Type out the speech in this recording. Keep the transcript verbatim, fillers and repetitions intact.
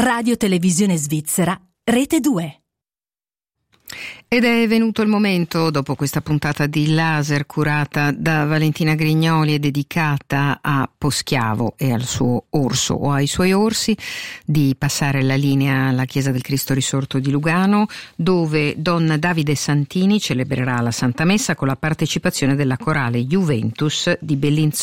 Radio Televisione Svizzera, Rete due. Ed è venuto il momento, dopo questa puntata di Laser curata da Valentina Grignoli e dedicata a Poschiavo e al suo orso o ai suoi orsi, di passare la linea alla Chiesa del Cristo Risorto di Lugano, dove Don Davide Santini celebrerà la Santa Messa con la partecipazione della corale Juventus di Bellinzona